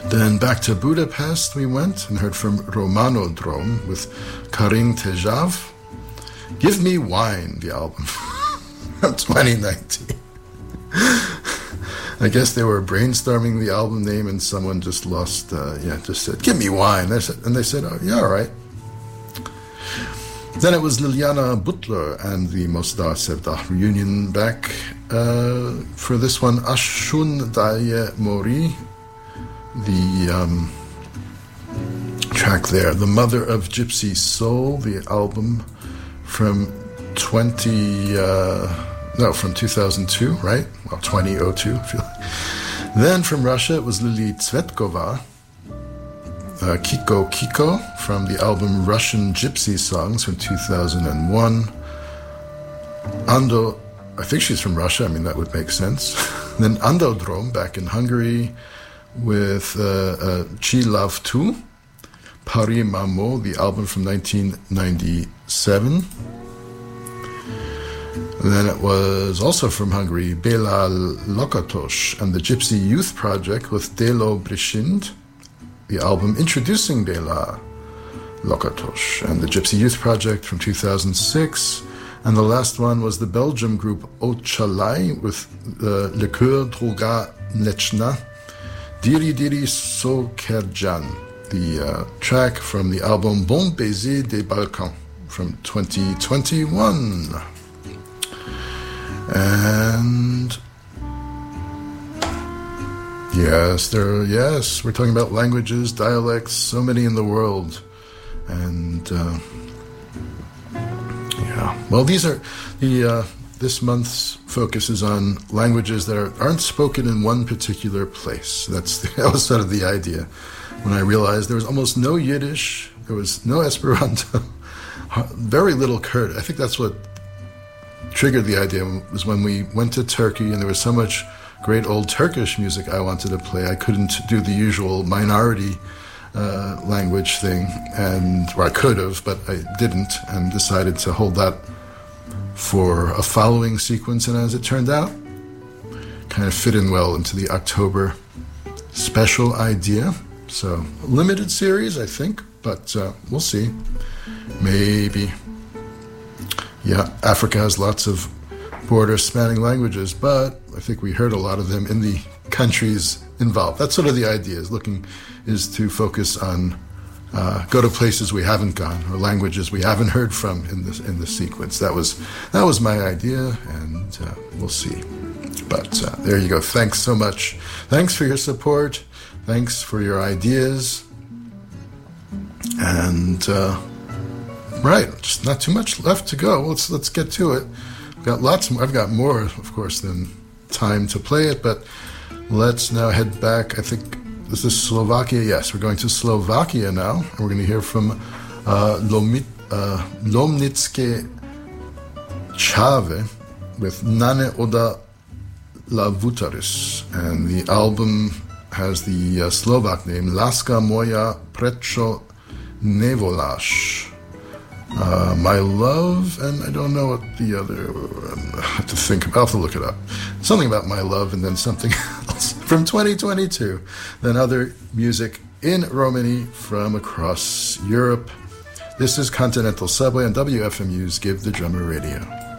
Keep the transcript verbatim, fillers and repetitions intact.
Then back to Budapest we went and heard from Romano Drom with Karin Tejav. Give Me Wine, the album from twenty nineteen. I guess they were brainstorming the album name and someone just lost, uh, yeah, just said, give me wine. And they said, oh, yeah, all right. Then it was Liliana Butler and the Mostar Sevdah reunion back uh, for this one, Ashun Daye Mori, the um, track there, The Mother of Gypsy Soul, the album from twenty... Uh, No, from two thousand two, right? Well, twenty oh two. I feel like. Then from Russia, it was Lily Tsvetkova, uh, Kiko Kiko, from the album Russian Gypsy Songs from two thousand one. Ando, I think she's from Russia. I mean, that would make sense. Then Ando Drom, back in Hungary, with uh, uh, Chi Love two. Paris Mamo, the album from nineteen ninety-seven. And then it was also from Hungary, Bela Lakatos and the Gypsy Youth Project with Delo Brishind, the album introducing Bela Lakatos and the Gypsy Youth Project from two thousand six. And the last one was the Belgium group Ochalai with uh, Le Coeur Droga Nechna, Diri Diri So Kerjan, the uh, track from the album Bon Baiser des Balkans from twenty twenty-one. And yes, there. Yes, we're talking about languages, dialects, so many in the world, and uh, yeah. Well, these are the uh, this month's focus is on languages that are, aren't spoken in one particular place. That's that was sort of the idea when I realized there was almost no Yiddish, there was no Esperanto, very little Kurdish. I think that's what triggered the idea was when we went to Turkey and there was so much great old Turkish music I wanted to play. I couldn't do the usual minority uh, language thing, and or I could have, but I didn't, and decided to hold that for a following sequence. And as it turned out, kind of fit in well into the October special idea. So limited series, I think, but uh, we'll see. Maybe. Yeah, Africa has lots of border-spanning languages, but I think we heard a lot of them in the countries involved. That's sort of the idea, is looking, is to focus on, uh, go to places we haven't gone, or languages we haven't heard from in this in this sequence. That was that was my idea, and uh, we'll see. But uh, there you go. Thanks so much. Thanks for your support. Thanks for your ideas. And... Uh, Right, just not too much left to go. Let's let's get to it. I've got lots more. I've got more, of course, than time to play it, but let's now head back. I think this is Slovakia. Yes, we're going to Slovakia now, and we're going to hear from uh, Lomit, uh, Lomnicke Čave with Nane Oda Lavutaris, and the album has the uh, Slovak name Láska moja prečo nevoláš. Uh, My Love, and I don't know what the other, I have to think about, I'll have to look it up. Something about My Love, and then something else from twenty twenty-two. Then other music in Romani from across Europe. This is Continental Subway on W F M U's Give the Drummer Radio.